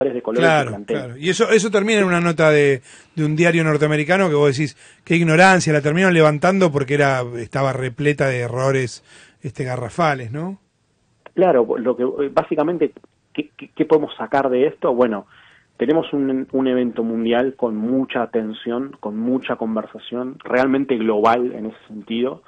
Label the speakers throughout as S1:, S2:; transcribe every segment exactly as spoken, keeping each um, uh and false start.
S1: de colores
S2: claro,
S1: de plantel.
S2: Claro. Y eso eso termina en una nota de, de un diario norteamericano que vos decís, qué ignorancia, la terminaron levantando porque era estaba repleta de errores este garrafales, ¿no?
S1: Claro, lo que básicamente, ¿qué, qué, qué podemos sacar de esto? Bueno, tenemos un, un evento mundial con mucha atención, con mucha conversación, realmente global en ese sentido,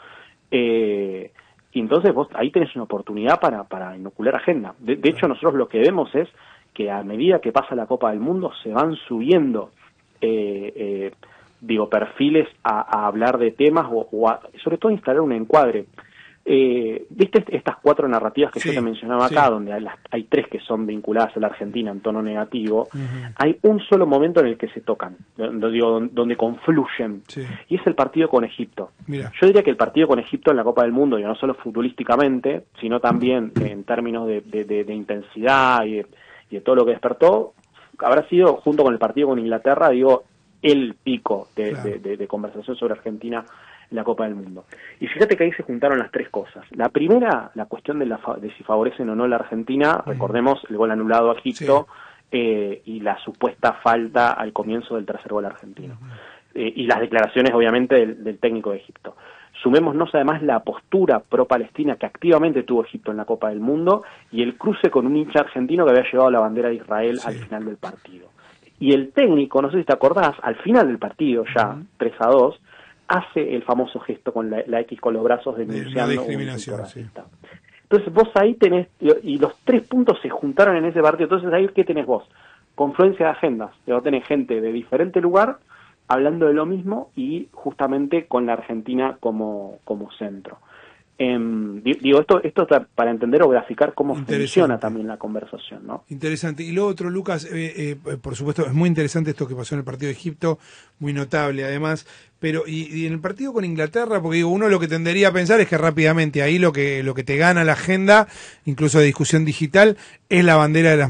S1: eh, y entonces vos ahí tenés una oportunidad para, para inocular agenda. De, de hecho, nosotros lo que vemos es que a medida que pasa la Copa del Mundo se van subiendo, eh, eh, digo, perfiles a, a hablar de temas o, o a, sobre todo, instalar un encuadre. Eh, ¿Viste estas cuatro narrativas que
S2: sí,
S1: yo te mencionaba acá,
S2: sí.
S1: donde hay, las, hay tres que son vinculadas a la Argentina en tono negativo?
S2: Uh-huh.
S1: Hay un solo momento en el que se tocan, donde, digo, donde, donde confluyen,
S2: Sí.
S1: y es el partido con Egipto.
S2: Mira.
S1: Yo diría que el partido con Egipto en la Copa del Mundo, y no solo futbolísticamente, sino también en términos de, de, de, de intensidad y de, y de todo lo que despertó, habrá sido, junto con el partido con Inglaterra, digo, el pico de, claro. de, de, de conversación sobre Argentina en la Copa del Mundo. Y fíjate que ahí se juntaron las tres cosas. La primera, la cuestión de, la, de si favorecen o no la Argentina, uh-huh. recordemos el gol anulado a Egipto, sí. eh, y la supuesta falta al comienzo del tercer gol argentino. Uh-huh. Eh, y las declaraciones, obviamente, del, del técnico de Egipto. Sumémonos además la postura pro-palestina que activamente tuvo Egipto en la Copa del Mundo y el cruce con un hincha argentino que había llevado la bandera de Israel sí. al final del partido. Y el técnico, no sé si te acordás, al final del partido ya, uh-huh. tres a dos, hace el famoso gesto con la, la X con los brazos denunciando
S2: de discriminación,
S1: un
S2: sí.
S1: Entonces vos ahí tenés, y los tres puntos se juntaron en ese partido, entonces ahí ¿qué tenés vos? Confluencia de agendas, vos tenés gente de diferente lugar hablando de lo mismo y justamente con la Argentina como, como centro. Eh, digo, esto esto para entender o graficar cómo funciona también la conversación, ¿no?
S2: Interesante. Y lo otro, Lucas, eh, eh, por supuesto, es muy interesante esto que pasó en el partido de Egipto, muy notable además, pero y, y en el partido con Inglaterra, porque digo, uno lo que tendería a pensar es que rápidamente ahí lo que lo que te gana la agenda, incluso de discusión digital, es la bandera de las